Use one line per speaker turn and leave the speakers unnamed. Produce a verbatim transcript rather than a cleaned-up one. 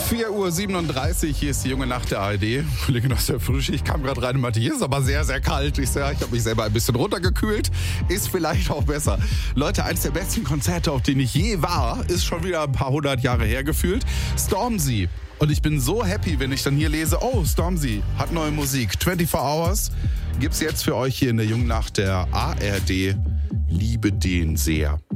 vier Uhr siebenunddreißig, hier ist die junge Nacht der A R D. Kollegin aus der Frühschicht kam gerade rein und meinte, hier ist aber sehr, sehr kalt. Ich sage, ich habe mich selber ein bisschen runtergekühlt. Ist vielleicht auch besser. Leute, eines der besten Konzerte, auf denen ich je war, ist schon wieder ein paar hundert Jahre her gefühlt. Stormzy. Und ich bin so happy, wenn ich dann hier lese, oh, Stormzy hat neue Musik. vierundzwanzig Hours gibt's jetzt für euch hier in der jungen Nacht der A R D. Liebe den sehr.